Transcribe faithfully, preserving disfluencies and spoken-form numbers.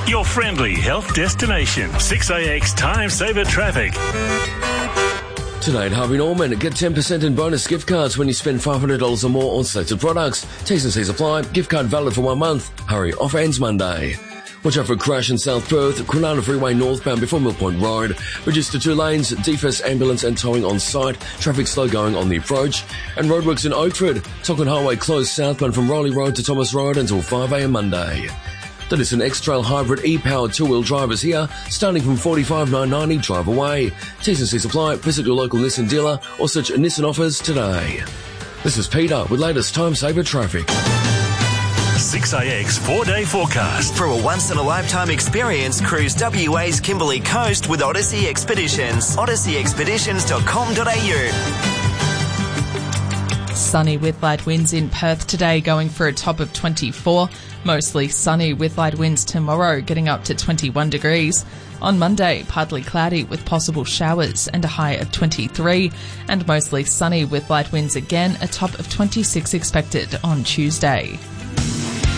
your friendly health destination. six A X Time Saver Traffic. Today at Harvey Norman, get ten percent in bonus gift cards when you spend five hundred dollars or more on selected products. T's and C's apply. Gift card valid for one month. Hurry, offer ends Monday. Watch out for a crash in South Perth, Granada Freeway northbound before Mill Point Road. Reduced to two lanes, D F S ambulance and towing on site. Traffic slow going on the approach. And roadworks in Oakford. Tonkin Highway closed southbound from Rowley Road to Thomas Road until five a.m. Monday. That is an X-Trail hybrid e-powered two-wheel drivers here, starting from forty-five thousand nine hundred ninety dollars drive away. T's and C's apply. Visit your local Nissan dealer or search Nissan offers today. This is Peter with latest Time Saver Traffic. six A X four-day forecast. For a once-in-a-lifetime experience, cruise W A's Kimberley Coast with Odyssey Expeditions. odyssey expeditions dot com dot a u. Sunny with light winds in Perth today, going for a top of twenty-four. Mostly sunny with light winds tomorrow, getting up to twenty-one degrees. On Monday, partly cloudy with possible showers and a high of twenty-three. And mostly sunny with light winds again, a top of twenty-six expected on Tuesday.